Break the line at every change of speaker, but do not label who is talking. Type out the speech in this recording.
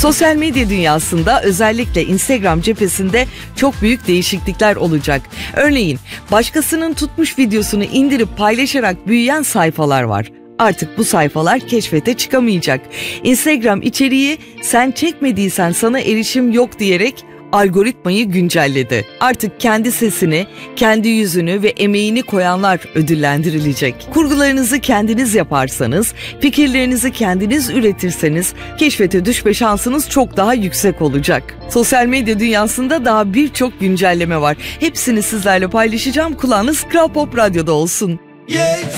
Sosyal medya dünyasında özellikle Instagram cephesinde çok büyük değişiklikler olacak. Örneğin başkasının tutmuş videosunu indirip paylaşarak büyüyen sayfalar var. Artık bu sayfalar keşfete çıkamayacak. Instagram içeriği sen çekmediysen sana erişim yok diyerek algoritmayı güncelledi. Artık kendi sesini, kendi yüzünü ve emeğini koyanlar ödüllendirilecek. Kurgularınızı kendiniz yaparsanız, fikirlerinizi kendiniz üretirseniz keşfete düşme şansınız çok daha yüksek olacak. Sosyal medya dünyasında daha birçok güncelleme var. Hepsini sizlerle paylaşacağım. Kulağınız Kral Pop Radyo'da olsun.